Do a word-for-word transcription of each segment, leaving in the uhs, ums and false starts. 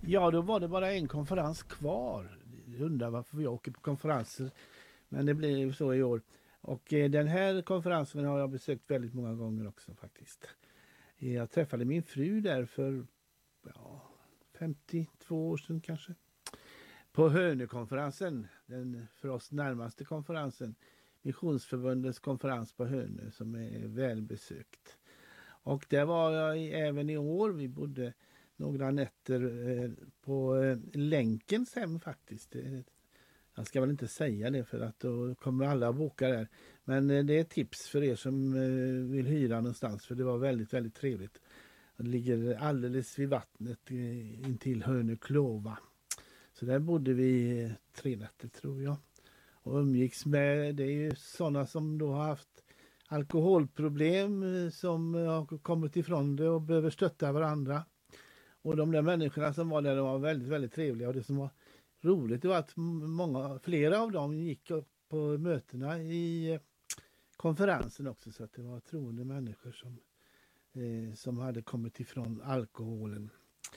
Ja, då var det bara en konferens kvar. Jag undrar varför jag åker på konferenser. Men det blir ju så i år. Och eh, den här konferensen har jag besökt väldigt många gånger också faktiskt. Jag träffade min fru där för ja, femtiotvå år sedan kanske. På Hönökonferensen, den för oss närmaste konferensen. Missionsförbundets konferens på Hönö som är välbesökt. Och där var jag även i år. Vi bodde några nätter eh, på eh, Länkens hem faktiskt. Jag ska väl inte säga det för att då kommer alla boka där. Men eh, det är ett tips för er som eh, vill hyra någonstans för det var väldigt, väldigt trevligt. Det ligger alldeles vid vattnet eh, intill Hönö-Klova. Så där bodde vi eh, tre nätter tror jag. Och umgicks med, det är ju sådana som då har haft alkoholproblem eh, som har kommit ifrån det och behöver stötta varandra. Och de där människorna som var där de var väldigt, väldigt trevliga. Och det som var roligt var att många, flera av dem gick upp på mötena i konferensen också. Så att det var troende människor som, eh, som hade kommit ifrån alkoholen.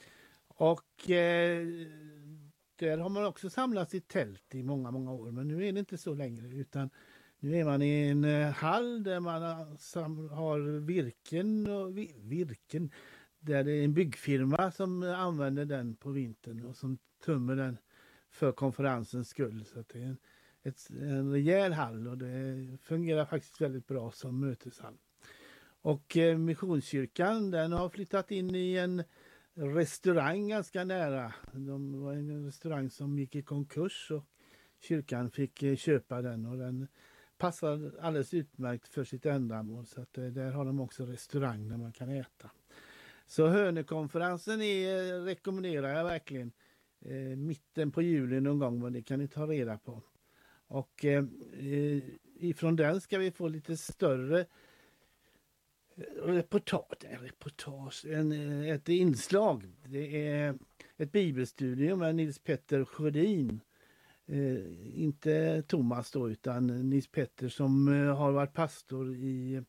Och eh, där har man också samlats i tält i många, många år. Men nu är det inte så längre utan nu är man i en eh, hall där man har, har virken och vi, virken. Där det är en byggfirma som använder den på vintern och som tömmer den för konferensens skull. Så att det är en, ett, en rejäl hall och det fungerar faktiskt väldigt bra som möteshall. Och eh, Missionskyrkan den har flyttat in i en restaurang ganska nära. De var en restaurang som gick i konkurs och kyrkan fick eh, köpa den och den passar alldeles utmärkt för sitt ändamål. Så att eh, där har de också restaurang där man kan äta. Så Hönökonferensen är, rekommenderar jag verkligen eh, mitten på juli någon gång, men det kan ni ta reda på. Och eh, ifrån den ska vi få lite större reportage, en reportage en, ett inslag. Det är ett bibelstudium med Nils Petter Sjödin. Eh, inte Thomas då utan Nils Petter som eh, har varit pastor i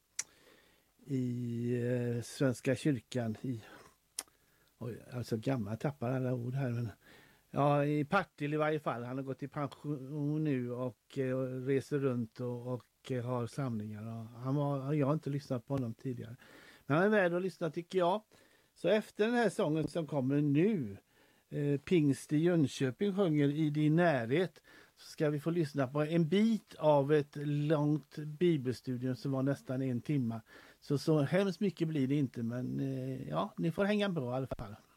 i eh, Svenska kyrkan i oj, alltså gammal tappar alla ord här men ja i Partille i varje fall. Han har gått i pension nu och eh, reser runt och, och eh, har samlingar och han var, jag har inte lyssnat på honom tidigare men han är värd att lyssna tycker jag. Så efter den här sången som kommer nu eh, Pingst i Jönköping sjunger I din närhet så ska vi få lyssna på en bit av ett långt bibelstudium som var nästan en timme. Så så hemskt mycket blir det inte men eh, ja, ni får hänga bra i alla fall.